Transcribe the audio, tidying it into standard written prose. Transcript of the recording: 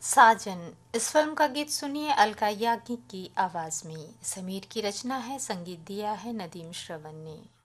साजन। इस film का गीत सुनिए अलका याग्निक की आवाज में। समीर की रचना है, संगीत दिया है नदीम श्रवण ने।